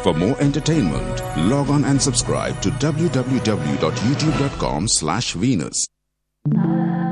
For more entertainment, log on and subscribe to www.youtube.com/Venus.